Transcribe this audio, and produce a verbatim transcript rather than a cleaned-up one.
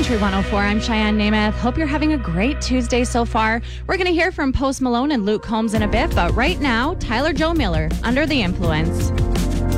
Country one oh four, I'm Cheyenne Namath. Hope you're having a great Tuesday so far. We're going to hear from Post Malone and Luke Combs in a bit, but right now, Tyler Joe Miller, Under the Influence.